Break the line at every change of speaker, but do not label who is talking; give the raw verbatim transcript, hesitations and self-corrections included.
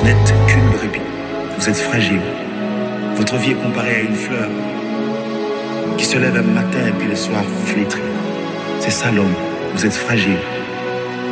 n'êtes qu'une brebis. Vous êtes fragile. Votre vie est comparée à une fleur qui se lève un matin et puis le soir vous flétrit. C'est ça l'homme. Vous êtes fragile.